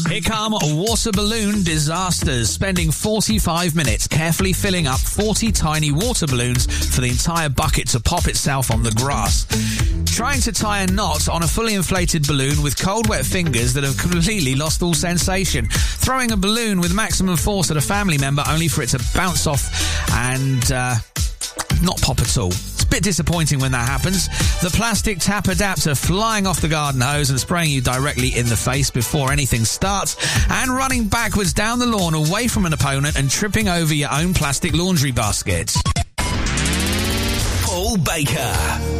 Here come water balloon disasters, spending 45 minutes carefully filling up 40 tiny water balloons for the entire bucket to pop itself on the grass. Trying to tie a knot on a fully inflated balloon with cold, wet fingers that have completely lost all sensation. Throwing a balloon with maximum force at a family member only for it to bounce off and not pop at all. It's a bit disappointing when that happens. The plastic tap adapter flying off the garden hose and spraying you directly in the face before anything starts, and running backwards down the lawn away from an opponent and tripping over your own plastic laundry basket. Paul Baker.